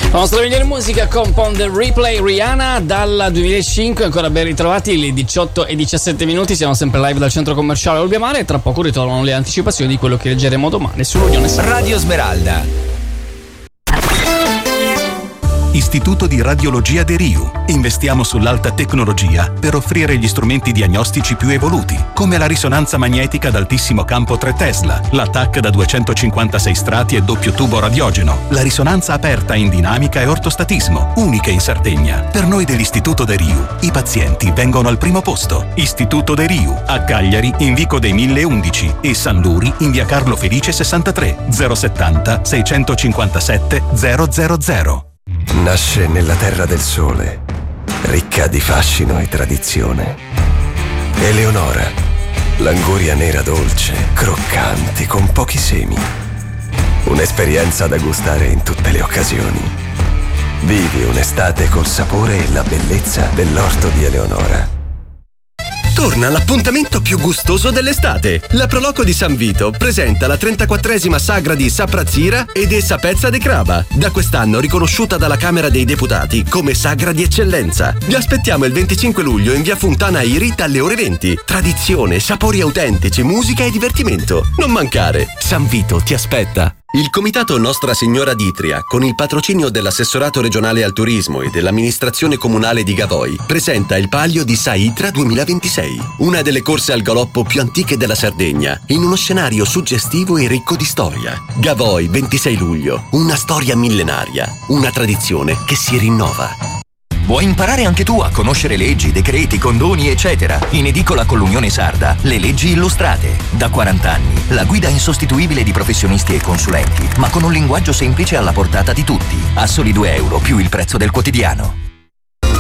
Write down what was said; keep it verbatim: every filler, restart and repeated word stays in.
La nostra migliore musica con Pond Replay, Rihanna dal duemilacinque. Ancora ben ritrovati, le diciotto e diciassette minuti. Siamo sempre live dal centro commerciale Olbiamare e tra poco ritornano le anticipazioni di quello che leggeremo domani sull'Unione Sacra. Radio Smeralda. Istituto di Radiologia De Riu. Investiamo sull'alta tecnologia per offrire gli strumenti diagnostici più evoluti, come la risonanza magnetica ad altissimo campo tre Tesla, la T A C da duecentocinquantasei strati e doppio tubo radiogeno, la risonanza aperta in dinamica e ortostatismo, uniche in Sardegna. Per noi dell'Istituto De Riu, i pazienti vengono al primo posto. Istituto De Riu, a Cagliari in Vico dei mille undici e San Luri in via Carlo Felice sessantatré, zero settanta seicentocinquantasette zero zero zero. Nasce nella terra del sole, ricca di fascino e tradizione. Eleonora, l'anguria nera dolce, croccante, con pochi semi. Un'esperienza da gustare in tutte le occasioni. Vivi un'estate col sapore e la bellezza dell'orto di Eleonora. Torna l'appuntamento più gustoso dell'estate. La Proloco di San Vito presenta la trentaquattresima sagra di Saprazzira ed e Sapezza de Crava, da quest'anno riconosciuta dalla Camera dei Deputati come sagra di eccellenza. Vi aspettiamo il venticinque luglio in via Fontana Irita alle ore venti. Tradizione, sapori autentici, musica e divertimento. Non mancare. San Vito ti aspetta. Il Comitato Nostra Signora d'Itria, con il patrocinio dell'Assessorato regionale al turismo e dell'amministrazione comunale di Gavoi, presenta il Palio di Saitra duemilaventisei, una delle corse al galoppo più antiche della Sardegna, in uno scenario suggestivo e ricco di storia. Gavoi, ventisei luglio, una storia millenaria, una tradizione che si rinnova. Vuoi imparare anche tu a conoscere leggi, decreti, condoni, eccetera? In edicola con l'Unione Sarda, le leggi illustrate. Da quaranta anni, la guida insostituibile di professionisti e consulenti, ma con un linguaggio semplice alla portata di tutti. A soli due euro più il prezzo del quotidiano.